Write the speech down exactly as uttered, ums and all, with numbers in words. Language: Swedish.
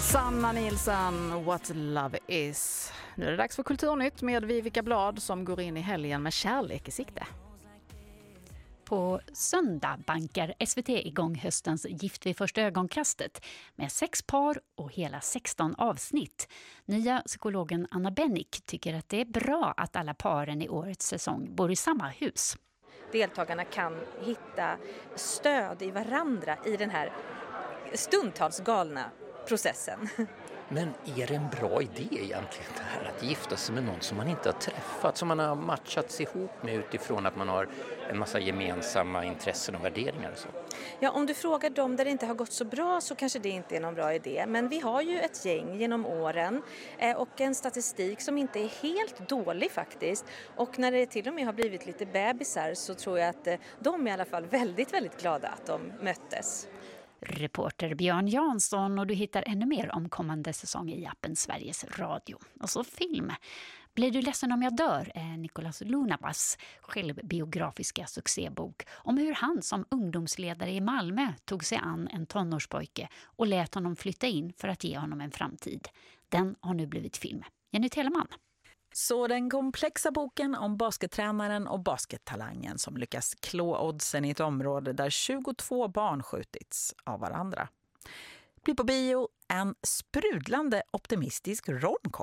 Sanna Nilsson, What Love Is. Nu är det dags för Kulturnytt med Vivica Blad som går in i helgen med kärlek i sikte. På söndag bankar S V T igång höstens Gift vid första ögonkastet med sex par och hela sexton avsnitt. Nya psykologen Anna Bennick tycker att det är bra att alla paren i årets säsong bor i samma hus. Deltagarna kan hitta stöd i varandra i den här stundtals galna processen. Men är det en bra idé egentligen det här att gifta sig med någon som man inte har träffat, som man har matchats ihop med utifrån att man har en massa gemensamma intressen och värderingar och så? Ja, om du frågar dem där det inte har gått så bra så kanske det inte är någon bra idé. Men vi har ju ett gäng genom åren och en statistik som inte är helt dålig faktiskt. Och när det till och med har blivit lite bebisar så tror jag att de är i alla fall väldigt, väldigt glada att de möttes. Reporter Björn Jansson, och du hittar ännu mer om kommande säsong i appen Sveriges Radio. Och så film. Blir du ledsen om jag dör är Nicolas Lunabas självbiografiska succébok om hur han som ungdomsledare i Malmö tog sig an en tonårspojke och lät honom flytta in för att ge honom en framtid. Den har nu blivit film. Jenny Telemann. Så den komplexa boken om baskettränaren och baskettalangen som lyckas klå oddsen i ett område där tjugotvå barn skjutits av varandra. Blir på bio en sprudlande optimistisk romcom.